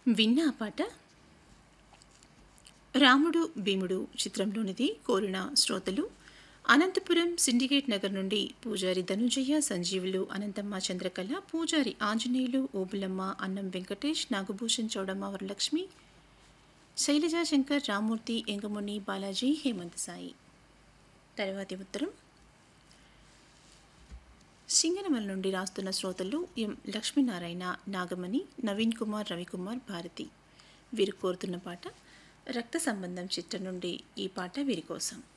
విన్న ఆ పాట రాముడు భీముడు చిత్రంలోనిది. కోరిన శ్రోతలు అనంతపురం సిండికేట్ నగర్ నుండి పూజారి ధనుంజయ, సంజీవులు, అనంతమ్మ, చంద్రకళ, పూజారి ఆంజనేయులు, ఓబులమ్మ, అన్నం వెంకటేష్, నాగభూషణ్, చౌడమ్మ, వరలక్ష్మి, శైలజా శంకర్, రామూర్తి, ఎంగముని, బాలాజీ, హేమంత్ సాయి. తర్వాతి ఉత్తరం సింగనమల నుండి రాస్తున్న శ్రోతలు ఎం లక్ష్మీనారాయణ, నాగమణి, నవీన్ కుమార్, రవికుమార్, భారతి. వీరు కోరుతున్న పాట రక్త సంబంధం చిత్రం నుండి. ఈ పాట వీరి కోసం.